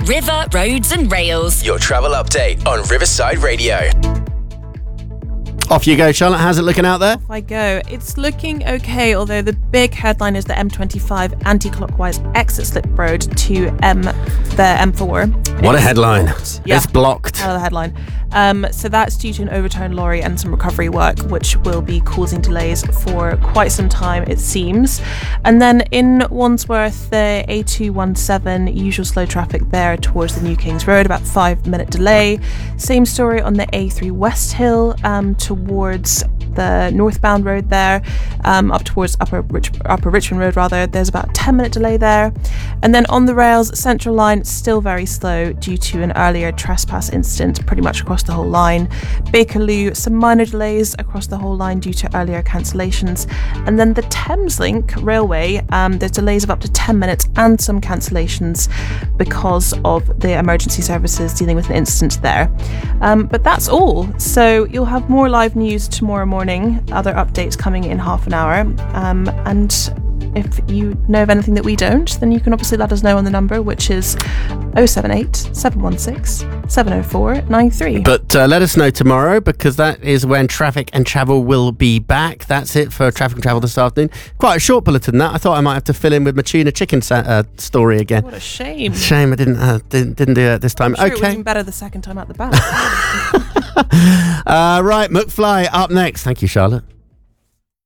River, Roads and Rails. Your travel update on Riverside Radio. Off you go, Charlotte. How's it looking out there? Off I go. It's looking okay, although the big headline is the M25 anti-clockwise exit Slip Road to the M4. What a headline. Yeah. It's blocked. Hell of a headline. So that's due to an overturned lorry and some recovery work, which will be causing delays for quite some time, it seems. And then in Wandsworth, the A217, usual slow traffic there towards the New Kings Road, about 5-minute delay. Same story on the A3 West Hill towards the northbound road there, up towards Upper Richmond Road rather. There's about a 10-minute delay there. And then on the rails, Central Line still very slow due to an earlier trespass incident pretty much across the whole line. Bakerloo, some minor delays across the whole line due to earlier cancellations. And then the Thameslink Railway, there's delays of up to 10 minutes and some cancellations because of the emergency services dealing with an incident there. But that's all. So you'll have more live news tomorrow morning, other updates coming in half an hour. And if you know of anything that we don't, then you can obviously let us know on the number, which is 078 716 704 93. But let us know tomorrow, because that is when Traffic and Travel will be back. That's it for Traffic and Travel this afternoon. Quite a short bulletin, that. I thought I might have to fill in with my tuna chicken story again. What a shame. Shame I didn't do it this time. I'm sure okay. it was even better the second time out the back. Right, McFly up next. Thank you, Charlotte.